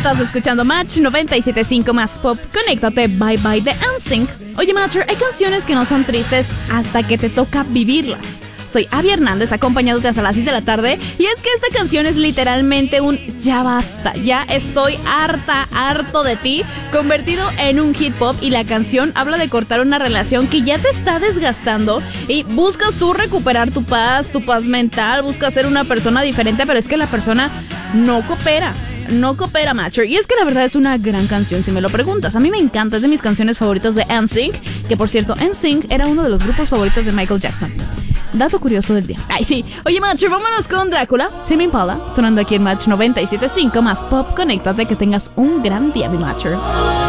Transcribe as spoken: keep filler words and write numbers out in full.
Estás escuchando Match noventa y siete punto cinco más pop. Conéctate, Bye Bye de N Sync. Oye, Matcher, hay canciones que no son tristes hasta que te toca vivirlas. Soy Abby Hernández, acompañándote hasta las seis de la tarde. Y es que esta canción es literalmente un ya basta, ya estoy harta, harto de ti, convertido en un hit pop. Y la canción habla de cortar una relación que ya te está desgastando y buscas tú recuperar tu paz, tu paz mental, buscas ser una persona diferente, pero es que la persona no coopera. No coopera, Matcher. Y es que la verdad es una gran canción, si me lo preguntas. A mí me encanta, es de mis canciones favoritas de N Sync. Que por cierto, N Sync era uno de los grupos favoritos de Michael Jackson. Dato curioso del día. Ay, sí. Oye, Matcher, vámonos con Drácula, Tame Impala, sonando aquí en Match noventa y siete punto cinco más pop. Conéctate, que tengas un gran día, mi Matcher.